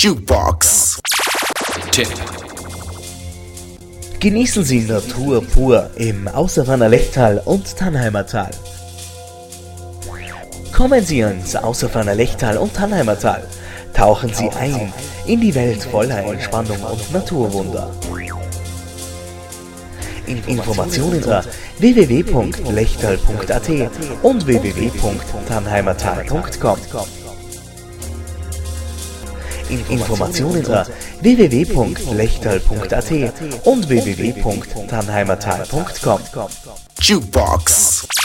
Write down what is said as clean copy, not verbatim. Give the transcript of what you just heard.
Jukebox Tipp. Genießen Sie Natur pur im Außerwanner Lechtal und Tannheimer Tal. Kommen Sie ins Außerwanner Lechtal und Tannheimer Tal. Tauchen Sie ein in die Welt voller Entspannung und Naturwunder. Informationen unter www.lechtal.at und www.tannheimertal.com. Informationen unter www.lechtal.at und www.tannheimertal.com. Jukebox